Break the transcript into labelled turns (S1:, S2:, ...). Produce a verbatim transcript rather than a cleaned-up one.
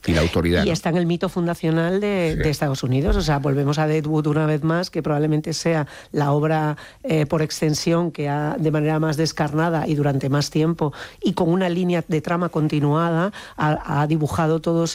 S1: y la autoridad.
S2: Y
S1: ¿no?
S2: está en el mito fundacional de,
S1: Sí.
S2: de Estados Unidos. O sea, volvemos a Deadwood una vez más, que probablemente sea la obra eh, por extensión que ha, de manera más descarnada y durante más tiempo y con una línea de trama continuada, ha, ha dibujado todos